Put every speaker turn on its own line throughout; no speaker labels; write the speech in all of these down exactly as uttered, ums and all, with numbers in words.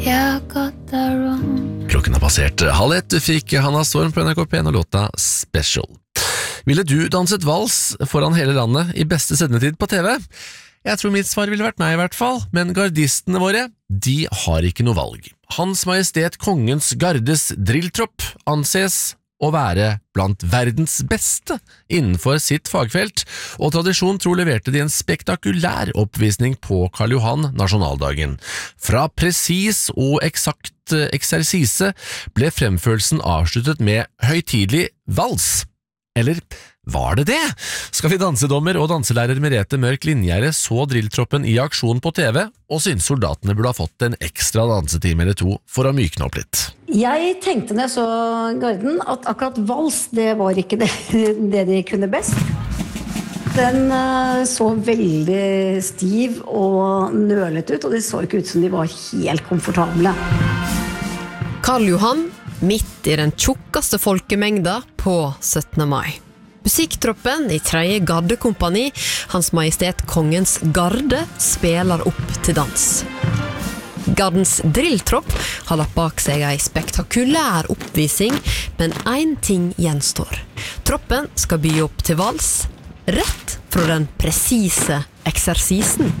You got that wrong.
Klokken har passert halv ett. Du fikk Hanna Storm på N R K P og låta Special. Ville du danset vals foran hele landet i beste sendetid på T V? Jeg tror mitt svar ville vært meg i hvert fall, men gardistene våre, de har ikke noe valg. Hans Majestet Kongens Gardes drilltropp anses å være blant verdens beste innenfor sitt fagfelt, og tradisjon tro leverte de en spektakulær oppvisning på Karl Johan nasjonaldagen. Fra presis og eksakt eksersise ble fremførelsen avsluttet med høytidelig vals. Eller var det det? Skal vi dansedommer og danselærer Merete Mørk Linjære så drilltroppen i aksjon på T V, og synes soldatene burde ha fått en ekstra dansetime eller to for å mykne opp litt.
Jeg tenkte når jeg så Garden at akkurat vals, det var ikke det, det de kunne best. Den så veldig stiv og nølet ut, og det så ikke ut som de var helt komfortable.
Karl Johan, midt i den tjukkeste folkemengda på syttende mai. Musikktroppen i tredje gardekompani, Hans Majestet Kongens Garde, spiller opp til dans. Gardens drilltropp har lagt bak seg en spektakulær oppvisning, men en ting gjenstår. Troppen skal by opp til vals, rett fra den presise eksersisen.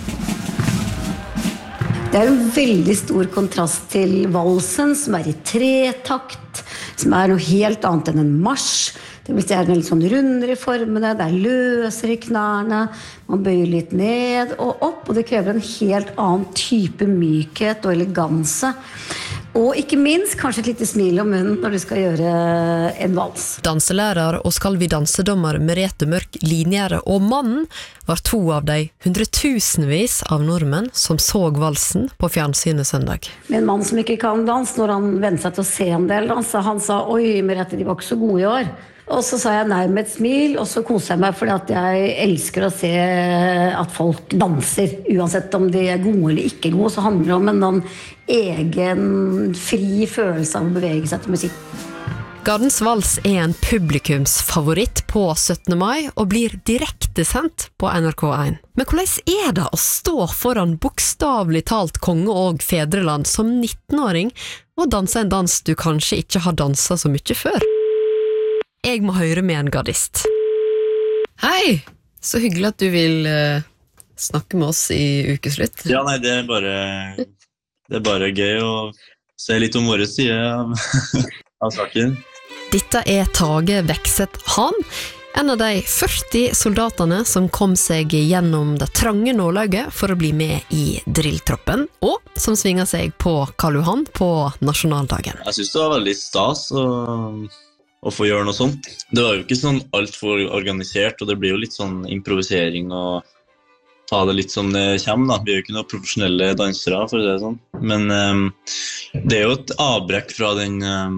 Det er en veldig stor kontrast til valsen, som er i tretakt, som er noe helt annet enn en marsj. Det vil si er litt sånn rundere i formene, det er løsere i knærne, man bøyer litt ned og opp, og det krever en helt annen type mykhet og eleganse. Og ikke minst, kanskje et lite smil om munnen når du skal gjøre en vals.
Danselærer og skal vi dansedommer Merete Mørk Linjære og mannen var to av de hundretusenvis av nordmenn som så valsen på fjernsynet søndag.
Med en mann som ikke kan dans, når han ventet seg til å se en del dans, han sa, oi Merete, de var ikke så gode i år. Og så sa jeg nei med et smil, og så koser jeg meg fordi at jeg elsker å se at folk danser. Uansett om de er gode eller ikke gode, så handler det om en noen egen fri følelse av å bevege seg til musikk.
Gardens vals er en publikumsfavoritt på syttende mai og blir direkte sendt på N R K én. Men hvordan er det å stå foran bokstavlig talt konge og fedreland som nittenåring og danse en dans du kanskje ikke har danset så mye før? Jeg må høre med en gardist. Hei, så hyggelig at du vil uh, snakke med oss i ukeslutt.
Ja, nei, det er bare, det er bare gøy å se litt om våre side av, av saken.
Dette er Tage Vekseth Han, en av de førti soldatene som kom seg gjennom det trange nålauget for å bli med i drilltroppen, og som svinger seg på Karl Johan på nasjonaldagen.
Jeg synes det var veldig stas å å få gjøre noe sånt. Det var jo ikke sånn alt for organisert, og det blir jo litt sånn improvisering og ta det litt som det kommer da. Vi er jo ikke noen profesjonelle dansere, for å si det sånn. Men um, det er jo et avbrekk fra den um,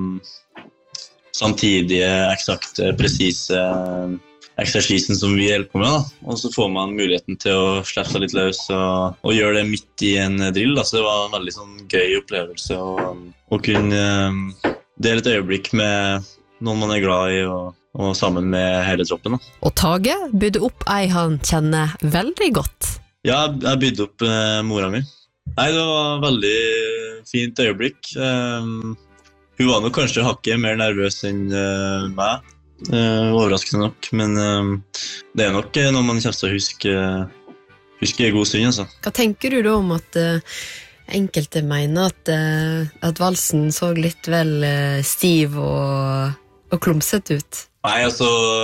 samtidige, eksakte, presise um, eksersisen som vi hjelper på med da. Og så får man muligheten til å slippe seg litt løs og, og gjøre det midt i en drill da. Så det var en veldig sånn gøy opplevelse å, å kunne um, dele et øyeblikk med noen man er glad i, og, og sammen med hele troppen. Da.
Og Tage bydde opp ei han kjenner veldig godt.
Ja, jeg bydde opp eh, mora mi. Nei, det var et veldig fint øyeblikk. Um, hun var nok kanskje hakket mer nervøs enn uh, meg, uh, overraskende nok, men um, det er nok uh, noe man kommer til å huske, huske god stund. Altså.
Hva tenker du da om at uh, enkelte mener at, uh, at valsen så litt vel uh, stiv og og klumset ut?
Nei, altså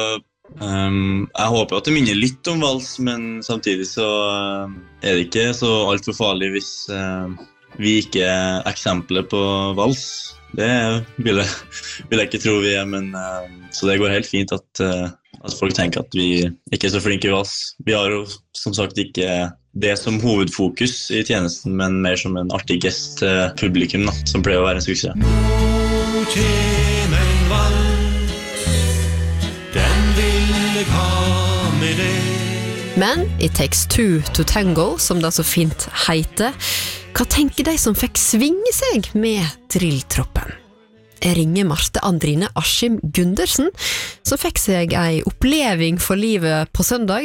um, jeg håper at det minner litt om vals, men samtidig så uh, er det ikke så alt for farlig hvis uh, vi ikke er eksempler på vals. Det vil jeg, vil jeg ikke tro vi er, men uh, så det går helt fint at, uh, at folk tenker at vi ikke er så flinke i vals. Vi har jo som sagt ikke det som hovedfokus i tjenesten, men mer som en artig gest til publikum da, som pleier å være en suksess.
Nå kommer en vals, den vil jeg ha med deg.
Men It Takes Two to Tango, som det så fint heter, hva tenker de som fikk svinge seg med drilltroppen? Jeg ringer Marte Andrine Askim Gundersen, som fikk seg en oppleving for livet på søndag,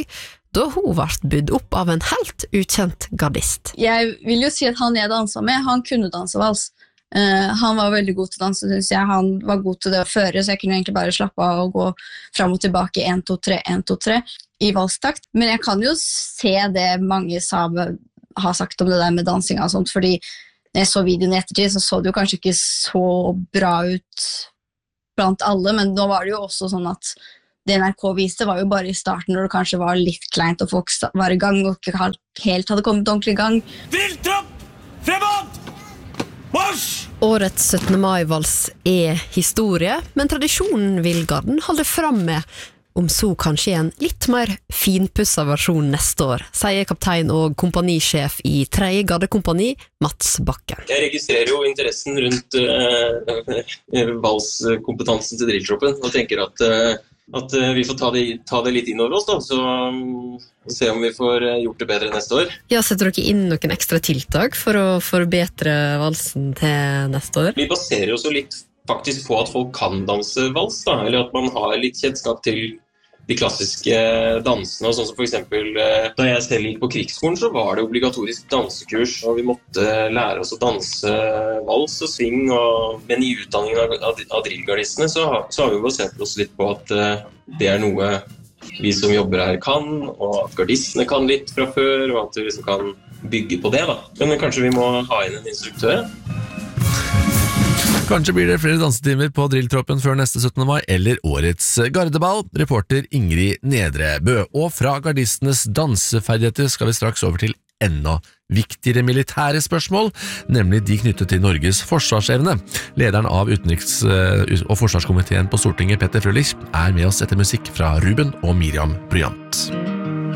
da hun ble bydd opp av en helt ukjent gardist.
Jeg vil jo si at han jeg danset med, han kunne danse vals. Uh, han var veldig god til å danse, synes jeg. Han var god til det å føre, så jeg kunne egentlig bare slappe av og gå frem og tilbake en, to, tre, en, to, tre i valstakt. Men jeg kan jo se det mange sa, har sagt om det der med dansing og sånt, fordi når jeg så videoen i ettertid, så så det jo kanskje ikke så bra ut blant alle, men nå var det jo også sånn at det N R K viste var jo bare i starten når det kanskje var litt kleint og folk var i gang og ikke helt hadde kommet ordentlig i gang.
Drilltropp! Fremad! Marsj!
Årets syttende mai-vals er historie, men tradisjonen vil Garden holde fram med, om så kanskje en litt mer finpusset versjon neste år, sier kaptein og kompanisjef i tredje gardekompani, Mats Bakken.
Jeg registrerer jo interessen rundt uh, valskompetansen til drilltroppen, og tenker at uh, at vi får ta det, ta det litt inn over oss da, så um, se om vi får gjort det bedre neste år.
Ja, setter dere inn noen ekstra tiltak for å forbedre valsen til neste år?
Vi baserer oss jo litt faktisk på at folk kan danse vals da, eller at man har litt kjennskap til de klassiske dansene, sånn som for eksempel da jeg selv gikk på krigsskolen så var det obligatorisk dansekurs, og vi måtte lære oss å danse vals og swing, og, men i utdanningen av, av, av drillgardistene så, så har vi basert oss litt på at uh, det er noe vi som jobber her kan, og at gardistene kan litt fra før, og at vi liksom kan bygge på det da. Men kanskje vi må ha inn en instruktør?
Kanskje blir det flere dansetimer på drilltroppen før neste syttende mai eller årets gardeball. Reporter Ingrid Nedrebø. Og fra gardistenes danseferdigheter skal vi straks over til enda viktigere militære spørsmål, nemlig de knyttet til Norges forsvarsevne. Lederen av utenriks- og forsvarskomiteen på Stortinget, Petter Frølich, er med oss etter musikk fra Ruben og Miriam Bryant.